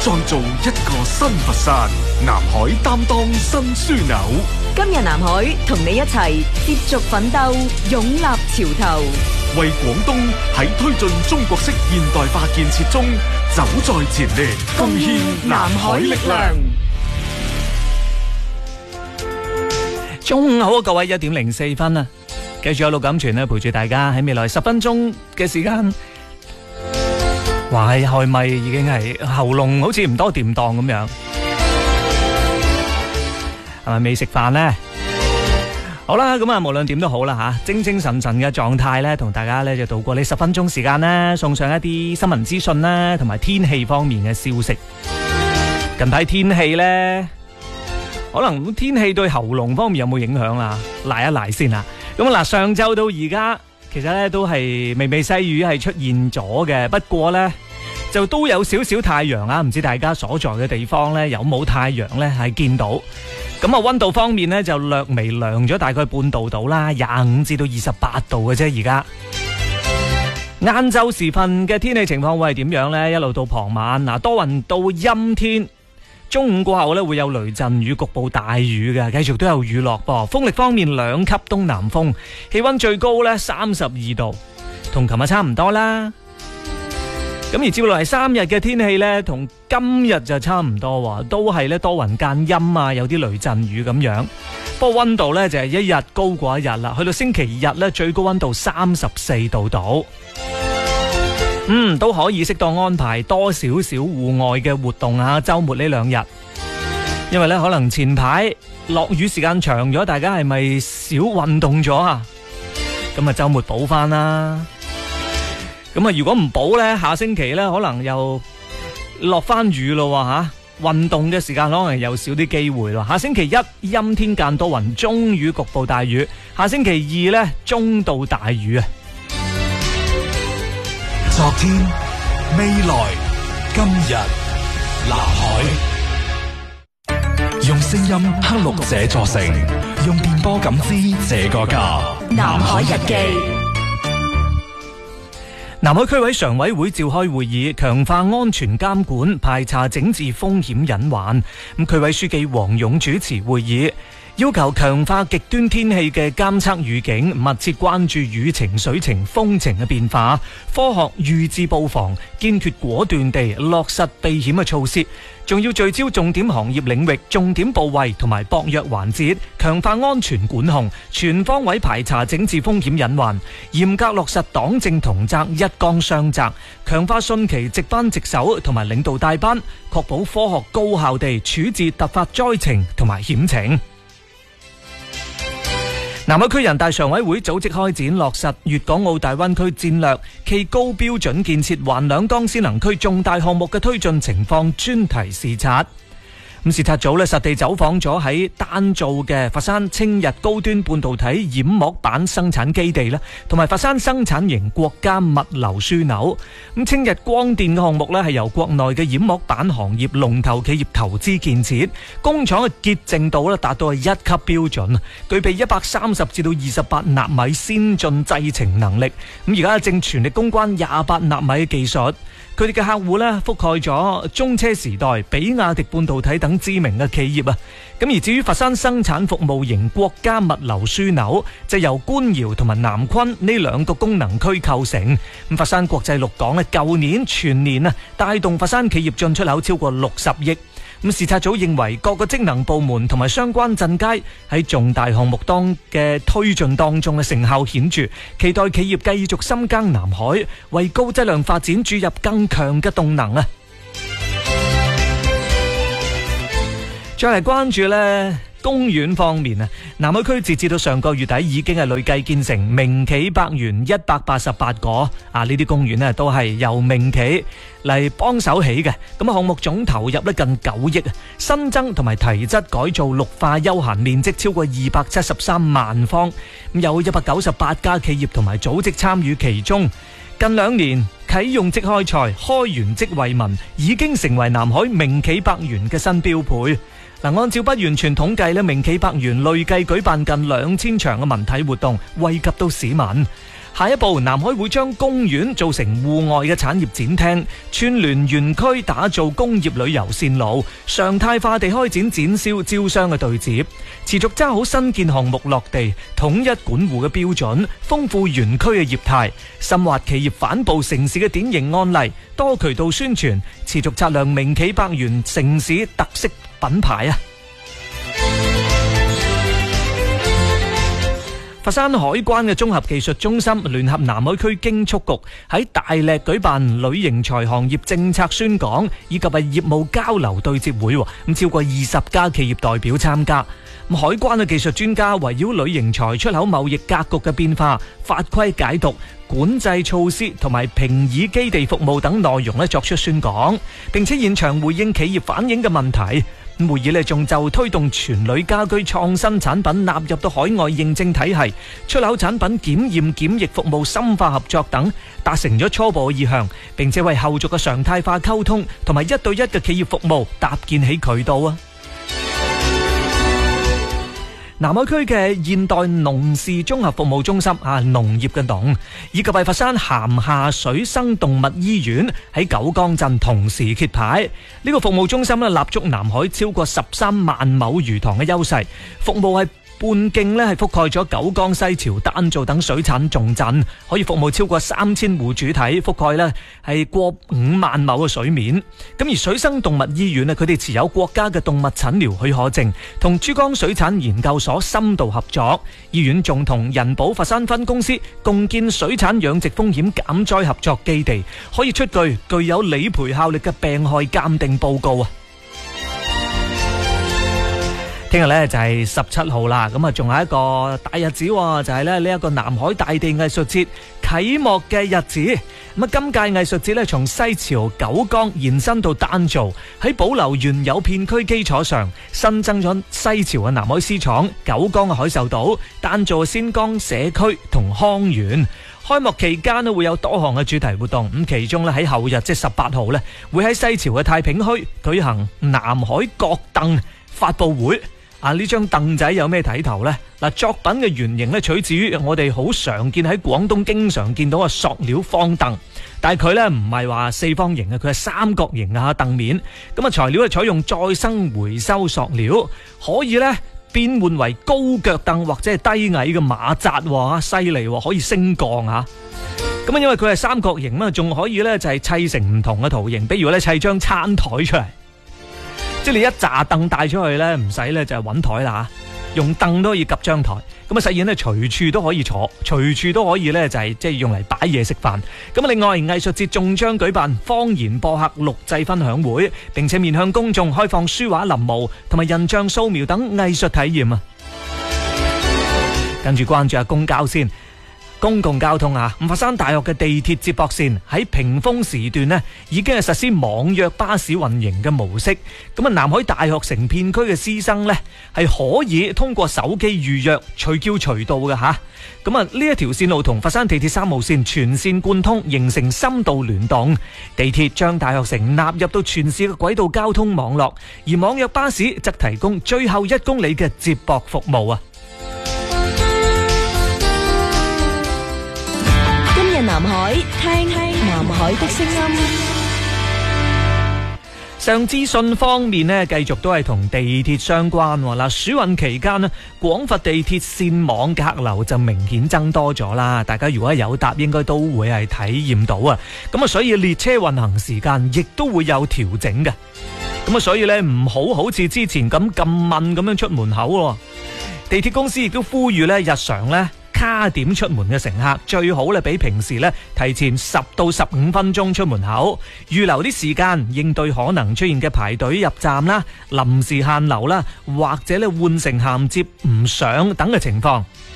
創造一個新佛山。南海擔當新樞紐。 今日南海同你一齊接續奮鬥，勇立潮頭， 為廣東喺推進中國式現代化建設中走在前列，貢獻南海力量。 中午好，各位1:04啊！繼續有陸錦全陪住大家喺未來10分鐘嘅時間。哇，開咪已經係喉嚨好似唔多掂當咁樣，係咪未食飯呢？好啦，咁啊，無論點都好啦吓，精精神神嘅狀態咧，同大家咧就度過呢10分鐘時間咧，送上一啲新聞資訊啦，同埋天氣方面嘅消息。近排天氣咧，可能天氣對喉嚨方面有冇影響啊？賴一賴先啊！咁嗱，上晝到而家，其實咧都係微微細雨係出現咗嘅，不過咧就都有少少太陽啊！唔知大家所在嘅地方咧有冇太陽咧係見到？咁啊，溫度方面咧就略微涼咗大概半度到啦，25至到28度嘅啫。而家晏晝時分嘅天氣情況會係點樣咧？一路到傍晚嗱，多雲到陰天。中午過後咧會有雷陣雨，局部大雨嘅，繼續都有雨落噃。風力方面2級東南風，氣溫最高咧32度，同琴日差唔多啦。咁而接落嚟3日嘅天氣咧，同今日就差唔多，都係咧多雲間陰啊，有啲雷陣雨咁樣。不過溫度咧就係一日高過一日啦，去到星期日咧最高溫度34度度。都可以適當安排多少少戶外嘅活動啊！周末呢2日，因為咧可能前排落雨時間長咗，大家係咪少運動咗啊？咁啊周末補翻啦。咁啊如果唔補咧，下星期咧可能又落翻雨咯吓，運動嘅時間可能又少啲機會咯。下星期一陰天間多雲，中雨局部大雨；下星期2咧中到大雨啊。 昨天、未來、今日，南海用聲音刻錄這座城，用電波感知這個家。 南海日記。 南海區委常委會召開會議，強化安全監管，排查整治風險隱患。區委書記黃勇主持會議，要求強化極端天氣嘅監測預警，密切關注雨情、水情、風情嘅變化，科學預置布防，堅決果斷地落實避險嘅措施。仲要聚焦重點行業領域、重點部位同埋薄弱環節，強化安全管控，全方位排查整治風險隱患，嚴格落實黨政同責、一綱雙責，強化汛期值班值守同埋領導帶班，確保科學高效地處置突發災情同埋險情。南海區人大常委會組織開展落實粵港澳大灣區戰略暨高標準建設環兩江先能區重大項目嘅推進情況專題視察。視察組實地走訪咗喺丹灶嘅佛山青日高端半導體染膜板生產基地啦，同埋佛山生產型國家物流樞紐。青日光電嘅項目咧係由國內嘅染膜板行業龍頭企業投資建設，工廠嘅潔淨度咧達到係1級標準，具備130至到28納米先進製程能力。而家正全力攻關28納米嘅技術。佢哋嘅客戶咧覆蓋咗中車時代、比亞迪半導體等知名嘅企業啊。而至於佛山生產服務型國家物流樞紐，就由官窯同埋南昆呢2個功能區構成。佛山國際陸港咧，舊年全年帶動佛山企業進出口超過60億。視察組認為各個職能部門同埋相關鎮街喺重大項目嘅推進當中嘅成效顯著，期待企業繼續深耕南海，為高質量發展注入更強嘅動能啊！再嚟關注呢公園方面啊，南海區截至到上個月底已經係累計建成民企百園188個啊！呢啲公園咧都係由民企嚟幫手起嘅。咁項目總投入咧近9億，新增同埋提質改造綠化休閒面積超過273萬方，有198家企業同埋組織參與其中。近2年啟用即開賽，開園即惠民，已經成為南海民企百園嘅新標配。按照不完全統計咧，民企百園累計舉辦近2000場嘅文體活動，惠及到市民。 下一步，南海會將公園做成戶外嘅產業展廳，串聯園區，打造工業旅遊線路，常態化地開展展銷招商嘅對接，持續揸好新建項目落地，統一管護嘅標準，豐富園區嘅業態，深挖企業反哺城市嘅典型案例，多渠道宣傳，持續擦亮名企百元城市特色品牌啊！佛山海關嘅綜合技術中心聯合南海區經促局喺大瀝舉辦旅營財行業政策宣講以及係業務交流對接會，咁超過20家企業代表參加。咁海關嘅技術專家圍繞旅營財出口貿易格局嘅變化、法規解讀、管制措施同埋平擬基地服務等內容作出宣講，並且現場回應企業反映嘅問題。會議仲就推動全鋁家居創新產品納入到海外認證體系、出口產品檢驗檢疫服務深化合作等，達成咗初步意向，並且為後續嘅常態化溝通同埋1對1嘅企業服務搭建起渠道啊！南海區嘅現代農事綜合服務中心農業嘅農，以及係佛山咸下水生動物醫院喺九江鎮同時揭牌。呢個服務中心立足南海超過13萬畝魚塘嘅優勢，服務係半徑係覆蓋咗九江西樵、丹灶等水產重鎮，可以服務超過3000戶主體，覆蓋係過5萬畝嘅水面。咁而水生動物醫院佢哋持有國家嘅動物診療許可證，同珠江水產研究所深度合作。醫院仲同人保佛山分公司共建水產養殖風險減災合作基地，可以出具有理賠效力嘅病害鑑定報告啊！聽日就係17號啦，咁仲有一個大日子，就係呢一個南海大地藝術節啟幕嘅日子。咁今屆藝術節從西樵、九江延伸到丹灶，喺保留原有片區基礎上，新增咗西樵嘅南海絲廠、九江嘅海獸島、丹灶嘅仙江社區同康園。開幕期間會有多項嘅主題活動，咁其中喺後日即係18號會喺西樵嘅太平墟舉行南海角凳發佈會。呢張凳仔有咩睇頭呢？作品嘅原型取自於我哋好常見喺廣東經常見到嘅塑料方凳，但係佢唔係話四方形嘅，佢係三角形嘅凳面。咁材料係採用再生回收塑料，可以變換為高腳凳或者係低矮嘅馬扎，犀利，可以升降啊！咁因為佢係三角形嘛，仲可以就係砌成唔同嘅圖形，比如砌張餐台出嚟。即係你一紮凳帶出去唔使就係揾台啦，用凳都可以夾張台，咁實現隨處都可以坐，隨處都可以就係即係用嚟擺嘢食飯。咁另外藝術節仲將舉辦方言播客錄製分享會，並且面向公眾開放書畫臨摹同埋人像素描等藝術體驗啊！跟住關注下公交先。公共交通佛山大學嘅地鐵接駁線喺屏風時段已經係實施網約巴士運營嘅模式。咁南海大學城片區嘅師生係可以通過手機預約，隨叫隨到嘅吓。咁呢一條線路同佛山地鐵3號線全線貫通，形成深度聯動。地鐵將大學城納入到全市嘅軌道交通網絡，而網約巴士則提供最後1公里嘅接駁服務啊！ 南海聽南海的聲音。 上資訊方面繼續都係同地鐵相關。暑運期間廣佛地鐵線網嘅客流就明顯增多咗啦。大家如果有搭，應該都會係體驗到啊。咁所以列車運行時間亦都會有調整嘅。咁所以唔好似之前咁悶咁樣出門口。地鐵公司亦都呼籲日常卡點出門嘅乘客最好比平時提前10到15分鐘出門口，預留啲時間應對可能出現嘅排隊入站啦、臨時限流啦，或者換乘銜接唔上等嘅情況。